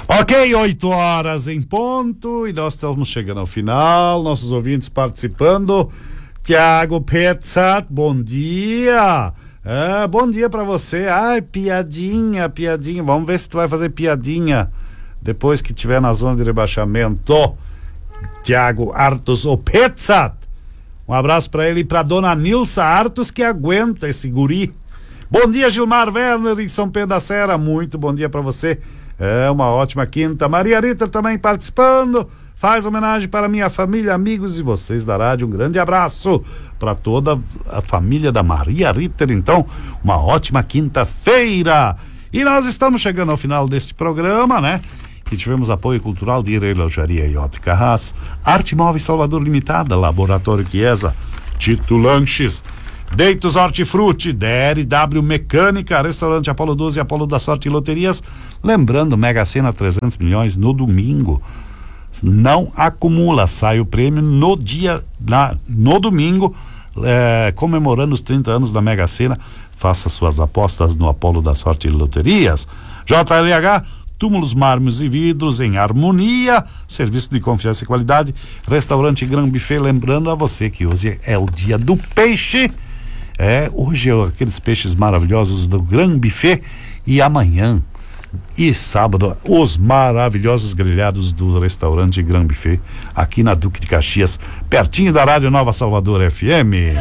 Ok, 8 horas em ponto e nós estamos chegando ao final, nossos ouvintes participando. Tiago Petzat, bom dia. Bom dia pra você. Ai, piadinha. Vamos ver se tu vai fazer piadinha depois que tiver na zona de rebaixamento. Tiago Artos Petzat. Um abraço pra ele e pra dona Nilsa Artos, que aguenta esse guri. Bom dia, Gilmar Werner em São Pedro da Serra. Muito bom dia pra você. Uma ótima quinta. Maria Ritter também participando. Faz homenagem para minha família, amigos e vocês da rádio. Um grande abraço para toda a família da Maria Ritter. Então, uma ótima quinta-feira. E nós estamos chegando ao final deste programa, né? Que tivemos apoio cultural de Relojaria e Ótica Haas, Arte Móveis Salvador Limitada, Laboratório Chiesa, Tito Lanches, Deitos Hortifruti, DRW Mecânica, Restaurante Apolo 12, Apolo da Sorte e Loterias. Lembrando, Mega Sena 300 milhões no domingo. Não acumula, sai o prêmio no domingo, comemorando os 30 anos da Mega Sena. Faça suas apostas no Apolo da Sorte e Loterias. JLH, túmulos, mármores e vidros em harmonia, serviço de confiança e qualidade. Restaurante Gran Buffet, lembrando a você que hoje é o dia do peixe. Hoje é aqueles peixes maravilhosos do Gran Buffet e amanhã e sábado os maravilhosos grelhados do restaurante Gran Buffet aqui na Duque de Caxias, pertinho da Rádio Nova Salvador FM.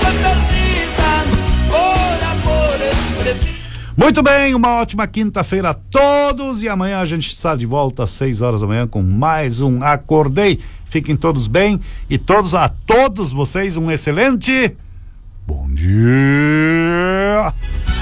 Muito bem, uma ótima quinta-feira a todos e amanhã a gente está de volta às 6 horas da manhã com mais um Acordei. Fiquem todos bem e a todos vocês um excelente bom dia.